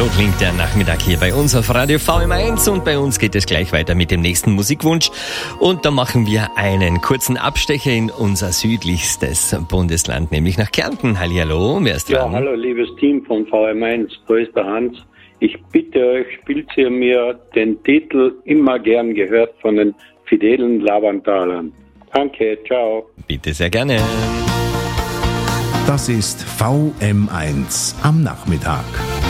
So klingt der Nachmittag hier bei uns auf Radio VM1 und bei uns geht es gleich weiter mit dem nächsten Musikwunsch. Und da machen wir einen kurzen Abstecher in unser südlichstes Bundesland, nämlich nach Kärnten. Hallihallo, wer ist dran? Ja, hallo liebes Team von VM1, wo ist der Hans? Ich bitte euch, spielt ihr mir den Titel Immer gern gehört von den fidelen Lavantalern. Danke, ciao. Bitte sehr gerne. Das ist VM1 am Nachmittag.